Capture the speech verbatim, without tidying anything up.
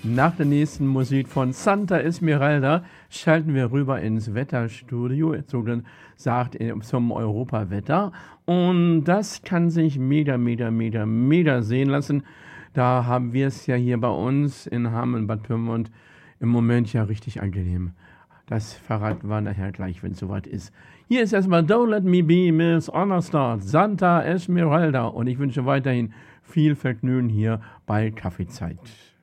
Nach der nächsten Musik von Santa Esmeralda schalten wir rüber ins Wetterstudio, sagt zum Europawetter. Und das kann sich mega, mega, mega, mega sehen lassen. Da haben wir es ja hier bei uns in Hamm Bad Pyrmont im Moment ja richtig angenehm. Das verraten wir nachher gleich, wenn es soweit ist. Hier ist erstmal Don't Let Me Be Miss Honorstart, Santa Esmeralda. Und ich wünsche weiterhin viel Vergnügen hier bei Kaffeezeit.